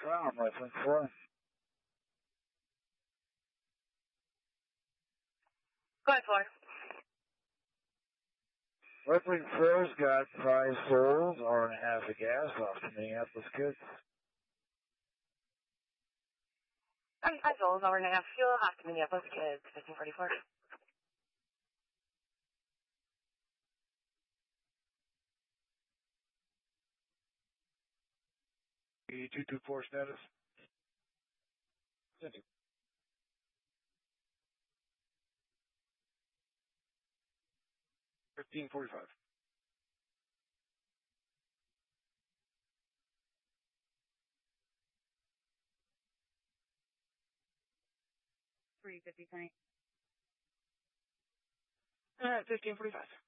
ground, rifling 4. Go ahead, 4. Rifling 4's got prize souls, hour and a half of gas off to Minneapolis Kids. I sold hour and a half fuel off to Minneapolis Kids, 1544. E224 status. Thank you. 1545. $3.50 tonight. 1545.